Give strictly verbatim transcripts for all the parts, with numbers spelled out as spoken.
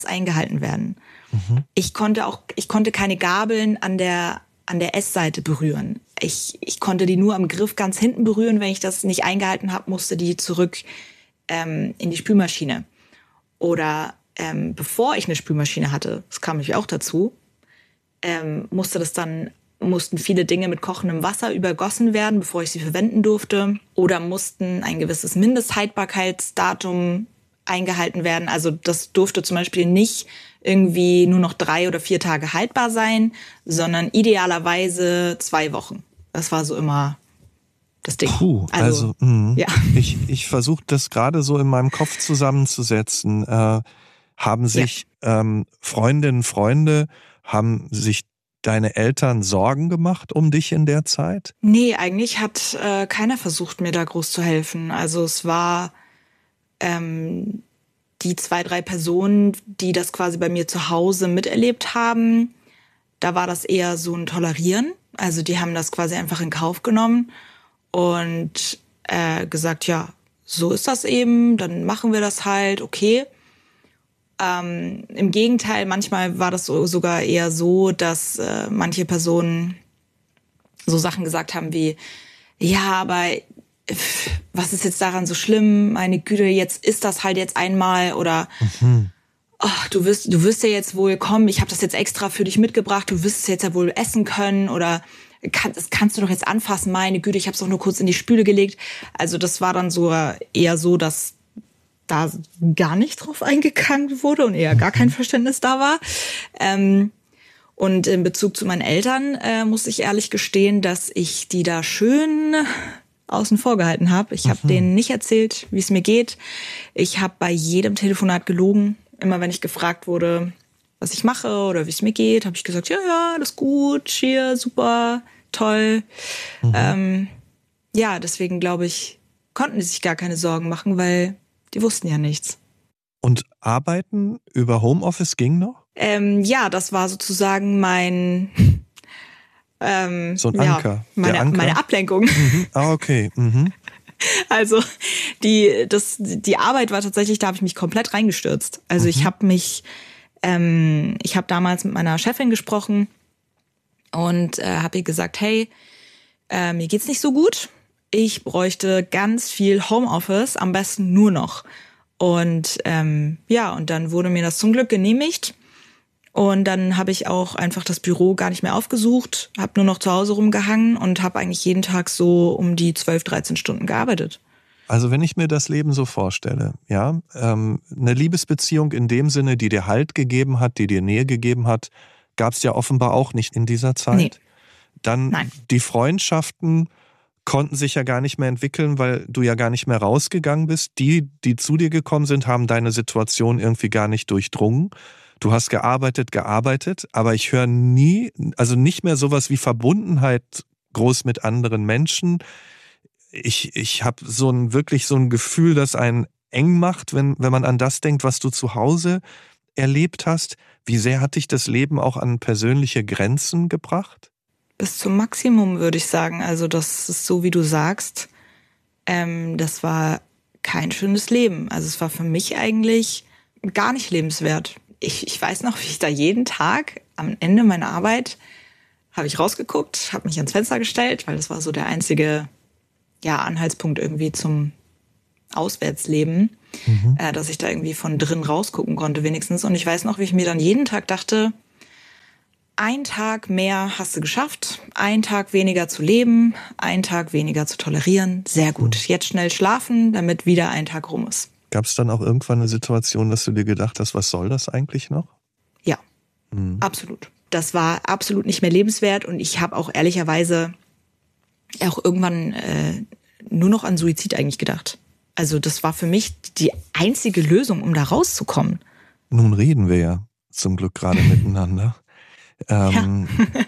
eingehalten werden. Mhm. Ich konnte auch, ich konnte keine Gabeln an der, an der Essseite berühren. Ich, ich konnte die nur am Griff ganz hinten berühren. Wenn ich das nicht eingehalten habe, musste die zurück ähm, in die Spülmaschine. Oder ähm, bevor ich eine Spülmaschine hatte, das kam nämlich auch dazu, ähm, musste das dann, mussten viele Dinge mit kochendem Wasser übergossen werden, bevor ich sie verwenden durfte. Oder mussten ein gewisses Mindesthaltbarkeitsdatum eingehalten werden. Also das durfte zum Beispiel nicht irgendwie nur noch drei oder vier Tage haltbar sein, sondern idealerweise zwei Wochen. Das war so immer das Ding. Puh, also, also mh, ja. ich, ich versuche das gerade so in meinem Kopf zusammenzusetzen. Äh, haben sich ja. ähm, Freundinnen, Freunde, haben sich deine Eltern Sorgen gemacht um dich in der Zeit? Nee, eigentlich hat äh, keiner versucht, mir da groß zu helfen. Also es war ähm, die zwei, drei Personen, die das quasi bei mir zu Hause miterlebt haben. Da war das eher so ein Tolerieren. Also die haben das quasi einfach in Kauf genommen und äh, gesagt, ja, so ist das eben, dann machen wir das halt, okay. Ähm, im Gegenteil, manchmal war das so, sogar eher so, dass äh, manche Personen so Sachen gesagt haben wie, ja, aber pff, was ist jetzt daran so schlimm? Meine Güte, jetzt ist das halt jetzt einmal oder Mhm. oh, du wirst, du wirst ja jetzt wohl kommen, ich habe das jetzt extra für dich mitgebracht, du wirst es jetzt ja wohl essen können oder kann, das kannst du doch jetzt anfassen, meine Güte, ich habe es doch nur kurz in die Spüle gelegt. Also das war dann so eher so, dass da gar nicht drauf eingegangen wurde und eher gar kein Verständnis da war. Ähm, und in Bezug zu meinen Eltern äh, muss ich ehrlich gestehen, dass ich die da schön außen vor gehalten habe. Ich habe Mhm. denen nicht erzählt, wie es mir geht. Ich habe bei jedem Telefonat gelogen. Immer wenn ich gefragt wurde, was ich mache oder wie es mir geht, habe ich gesagt, ja, ja, alles gut, hier, super, toll. Mhm. Ähm, ja, deswegen glaube ich, konnten die sich gar keine Sorgen machen, weil die wussten ja nichts. Und arbeiten über Homeoffice ging noch? Ähm, ja, das war sozusagen mein ähm, So ein ja, Anker. meine, Der Anker? meine Ablenkung. Mhm. Ah, okay. Mhm. Also die, das, die Arbeit war tatsächlich, da habe ich mich komplett reingestürzt. Also Mhm. ich habe mich, ähm, ich habe damals mit meiner Chefin gesprochen und äh, habe ihr gesagt, hey, äh, mir geht's nicht so gut. Ich bräuchte ganz viel Homeoffice, am besten nur noch. Und ähm, ja, und dann wurde mir das zum Glück genehmigt. Und dann habe ich auch einfach das Büro gar nicht mehr aufgesucht, habe nur noch zu Hause rumgehangen und habe eigentlich jeden Tag so um die zwölf, dreizehn Stunden gearbeitet. Also wenn ich mir das Leben so vorstelle, ja, ähm, eine Liebesbeziehung in dem Sinne, die dir Halt gegeben hat, die dir Nähe gegeben hat, gab es ja offenbar auch nicht in dieser Zeit. Nee. Dann Nein. die Freundschaften konnten sich ja gar nicht mehr entwickeln, weil du ja gar nicht mehr rausgegangen bist. Die, die zu dir gekommen sind, haben deine Situation irgendwie gar nicht durchdrungen. Du hast gearbeitet, gearbeitet, aber ich höre nie, also nicht mehr sowas wie Verbundenheit groß mit anderen Menschen. Ich, ich habe so ein wirklich so ein Gefühl, das einen eng macht, wenn, wenn man an das denkt, was du zu Hause erlebt hast. Wie sehr hat dich das Leben auch an persönliche Grenzen gebracht? Bis zum Maximum, würde ich sagen. Also das ist so, wie du sagst. Ähm, das war kein schönes Leben. Also es war für mich eigentlich gar nicht lebenswert. Ich, ich weiß noch, wie ich da jeden Tag am Ende meiner Arbeit habe ich rausgeguckt, habe mich ans Fenster gestellt, weil das war so der einzige ja, Anhaltspunkt irgendwie zum Auswärtsleben, Mhm. äh, dass ich da irgendwie von drin rausgucken konnte wenigstens. Und ich weiß noch, wie ich mir dann jeden Tag dachte, ein Tag mehr hast du geschafft, ein Tag weniger zu leben, ein Tag weniger zu tolerieren. Sehr gut. Jetzt schnell schlafen, damit wieder ein Tag rum ist. Gab es dann auch irgendwann eine Situation, dass du dir gedacht hast, was soll das eigentlich noch? Ja, Mhm. absolut. Das war absolut nicht mehr lebenswert und ich habe auch ehrlicherweise auch irgendwann äh, nur noch an Suizid eigentlich gedacht. Also das war für mich die einzige Lösung, um da rauszukommen. Nun reden wir ja zum Glück gerade miteinander. Ähm, Ja.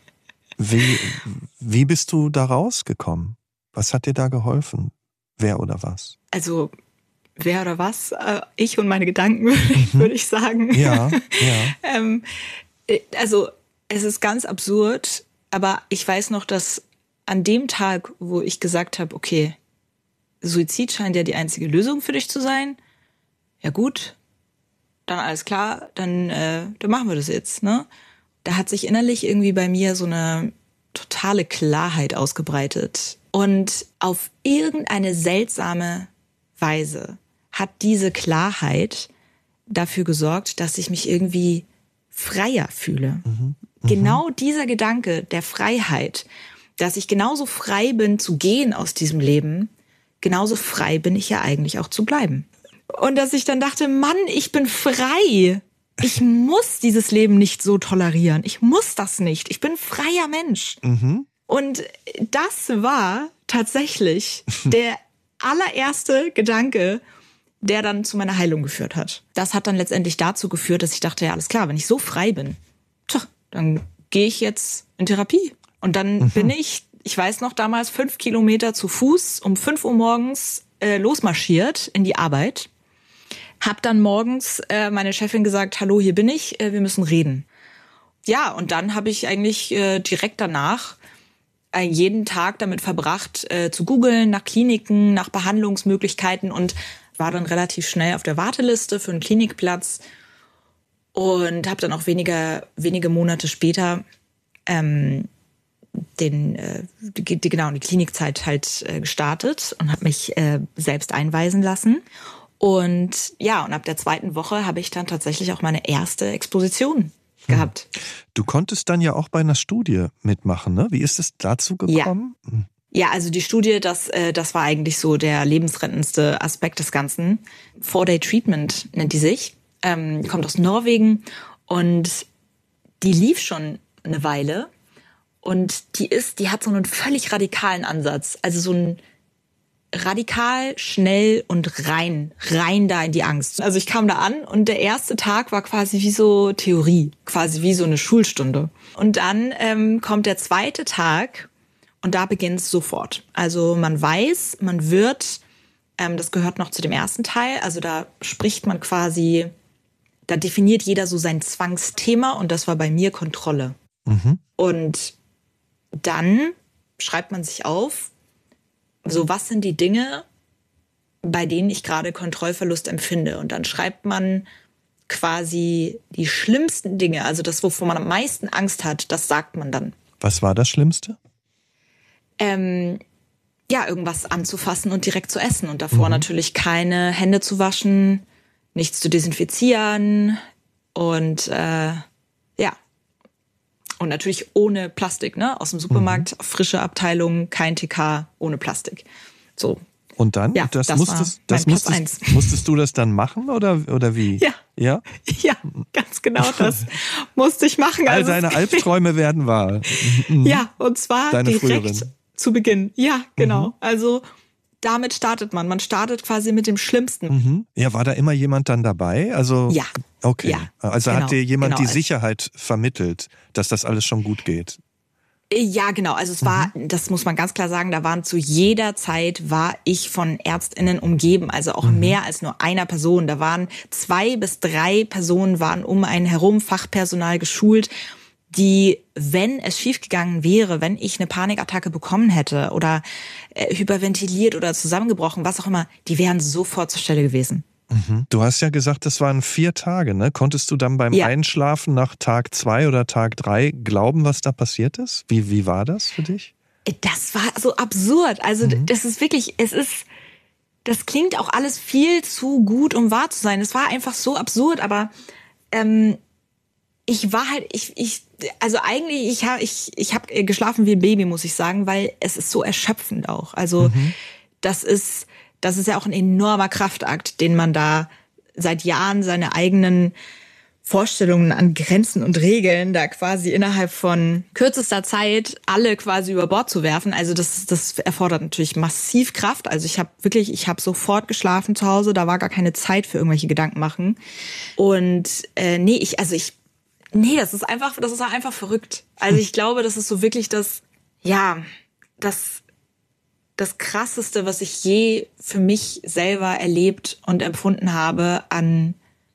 wie, wie bist du da rausgekommen? Was hat dir da geholfen? Wer oder was? Also wer oder was? Äh, ich und meine Gedanken, würde ich, Mhm. würde ich sagen. Ja, ja. ähm, also es ist ganz absurd, aber ich weiß noch, dass an dem Tag, wo ich gesagt habe, okay, Suizid scheint ja die einzige Lösung für dich zu sein, ja gut, dann alles klar, dann, äh, dann machen wir das jetzt, ne? Da hat sich innerlich irgendwie bei mir so eine totale Klarheit ausgebreitet. Und auf irgendeine seltsame Weise hat diese Klarheit dafür gesorgt, dass ich mich irgendwie freier fühle. Mhm. Mhm. Genau dieser Gedanke der Freiheit, dass ich genauso frei bin zu gehen aus diesem Leben, genauso frei bin ich ja eigentlich auch zu bleiben. Und dass ich dann dachte, Mann, ich bin frei. Ich muss dieses Leben nicht so tolerieren. Ich muss das nicht. Ich bin ein freier Mensch. Mhm. Und das war tatsächlich der allererste Gedanke, der dann zu meiner Heilung geführt hat. Das hat dann letztendlich dazu geführt, dass ich dachte, ja, alles klar, wenn ich so frei bin, tja, dann gehe ich jetzt in Therapie. Und dann mhm. bin ich, ich weiß noch damals, fünf Kilometer zu Fuß um fünf Uhr morgens äh, losmarschiert in die Arbeit. Hab dann morgens äh, meine Chefin gesagt, hallo, hier bin ich, äh, wir müssen reden. Ja, und dann habe ich eigentlich äh, direkt danach äh, jeden Tag damit verbracht, äh, zu googeln nach Kliniken, nach Behandlungsmöglichkeiten und war dann relativ schnell auf der Warteliste für einen Klinikplatz und habe dann auch wenige, wenige Monate später ähm, den, äh, die, die, genau, die Klinikzeit halt äh, gestartet und habe mich äh, selbst einweisen lassen. Und ja, und ab der zweiten Woche habe ich dann tatsächlich auch meine erste Exposition gehabt. Du konntest dann ja auch bei einer Studie mitmachen, ne? Wie ist es dazu gekommen? Ja. Ja, also die Studie, das, äh, das war eigentlich so der lebensrettendste Aspekt des Ganzen. Four-Day Treatment nennt die sich, ähm, kommt aus Norwegen und die lief schon eine Weile und die ist, die hat so einen völlig radikalen Ansatz, also so ein radikal, schnell und rein, rein da in die Angst. Also ich kam da an und der erste Tag war quasi wie so Theorie, quasi wie so eine Schulstunde. Und dann ähm, kommt der zweite Tag und da beginnt es sofort. Also man weiß, man wird, ähm, das gehört noch zu dem ersten Teil, also da spricht man quasi, da definiert jeder so sein Zwangsthema und das war bei mir Kontrolle. Mhm. Und dann schreibt man sich auf, so was sind die Dinge, bei denen ich gerade Kontrollverlust empfinde. Und dann schreibt man quasi die schlimmsten Dinge, also das, wovor man am meisten Angst hat, das sagt man dann. Was war das Schlimmste? Ähm, ja, irgendwas anzufassen und direkt zu essen. Und davor mhm. natürlich keine Hände zu waschen, nichts zu desinfizieren und äh, ja. Und natürlich ohne Plastik, ne? Aus dem Supermarkt, mhm. frische Abteilung, kein T K, ohne Plastik. So. Und dann? Ja, das das musstest, war das musstest, musstest du das dann machen oder, oder wie? Ja. Ja? Ja, ganz genau das musste ich machen. All also deine Albträume werden wahr. Mhm. Ja, und zwar deine direkt früheren. Zu Beginn. Ja, genau. Mhm. Also damit startet man. Man startet quasi mit dem Schlimmsten. Mhm. Ja, war da immer jemand dann dabei? Also, ja. Okay. Ja, also genau, hat dir jemand genau. die Sicherheit vermittelt, dass das alles schon gut geht? Ja, genau. Also es war, mhm. das muss man ganz klar sagen, da waren zu jeder Zeit war ich von ÄrztInnen umgeben. Also auch mhm. mehr als nur einer Person. Da waren zwei bis drei Personen waren um einen herum, Fachpersonal geschult, die, wenn es schiefgegangen wäre, wenn ich eine Panikattacke bekommen hätte oder äh, hyperventiliert oder zusammengebrochen, was auch immer, die wären sofort zur Stelle gewesen. Mhm. Du hast ja gesagt, das waren vier Tage, ne? Konntest du dann beim ja. Einschlafen nach Tag zwei oder Tag drei glauben, was da passiert ist? Wie, wie war das für dich? Das war so absurd. Also mhm. das ist wirklich, es ist, das klingt auch alles viel zu gut, um wahr zu sein. Es war einfach so absurd, aber ähm, ich war halt, ich, ich, also eigentlich, ich habe ich, ich hab geschlafen wie ein Baby, muss ich sagen, weil es ist so erschöpfend auch. Also mhm. das ist, das ist ja auch ein enormer Kraftakt, den man da seit Jahren seine eigenen Vorstellungen an Grenzen und Regeln da quasi innerhalb von kürzester Zeit alle quasi über Bord zu werfen. Also das, das erfordert natürlich massiv Kraft. Also ich habe wirklich, ich habe sofort geschlafen zu Hause, da war gar keine Zeit für irgendwelche Gedanken machen. Und äh, nee, ich, also ich, nee, das ist einfach, das ist einfach verrückt. Also ich glaube, das ist so wirklich das, ja, das das Krasseste, was ich je für mich selber erlebt und empfunden habe an,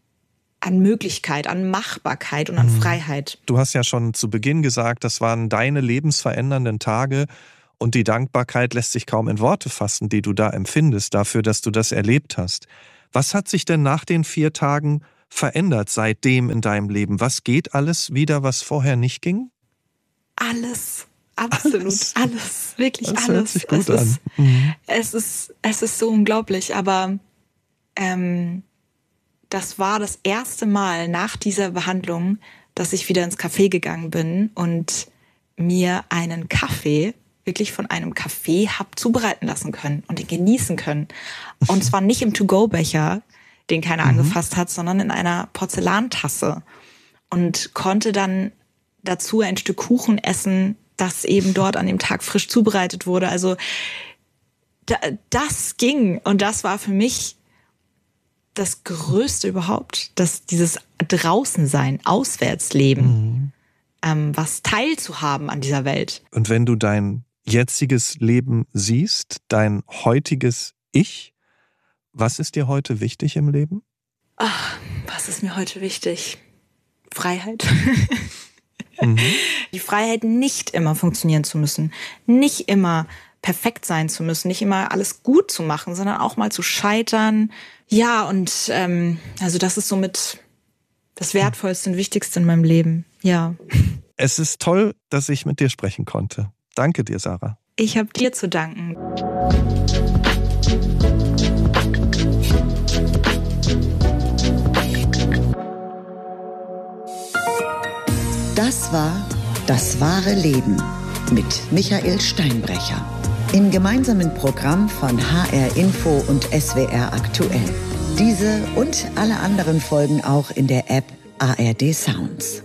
an Möglichkeit, an Machbarkeit und an mhm. Freiheit. Du hast ja schon zu Beginn gesagt, das waren deine lebensverändernden Tage und die Dankbarkeit lässt sich kaum in Worte fassen, die du da empfindest, dafür, dass du das erlebt hast. Was hat sich denn nach den vier Tagen verändert seitdem in deinem Leben? Was geht alles wieder, was vorher nicht ging? Alles. Absolut. Alles. alles wirklich das alles. Hört sich gut es, an. Ist, mhm. es, ist, es ist so unglaublich, aber ähm, das war das erste Mal nach dieser Behandlung, dass ich wieder ins Café gegangen bin und mir einen Kaffee wirklich von einem Café hab zubereiten lassen können und den genießen können. Und zwar nicht im To-Go-Becher, den keiner mhm. angefasst hat, sondern in einer Porzellantasse. Und konnte dann dazu ein Stück Kuchen essen, das eben dort an dem Tag frisch zubereitet wurde. Also da, das ging. Und das war für mich das Größte überhaupt, dass dieses Draußensein, Auswärtsleben, mhm. ähm, was teilzuhaben an dieser Welt. Und wenn du dein jetziges Leben siehst, dein heutiges Ich, was ist dir heute wichtig im Leben? Ach, was ist mir heute wichtig? Freiheit. mhm. Die Freiheit, nicht immer funktionieren zu müssen, nicht immer perfekt sein zu müssen, nicht immer alles gut zu machen, sondern auch mal zu scheitern. Ja, und ähm, also das ist somit das Wertvollste und Wichtigste in meinem Leben. Ja. Es ist toll, dass ich mit dir sprechen konnte. Danke dir, Sarah. Ich habe dir zu danken. Das war Das wahre Leben mit Michael Steinbrecher. Im gemeinsamen Programm von H R Info und S W R Aktuell. Diese und alle anderen Folgen auch in der App A R D Sounds.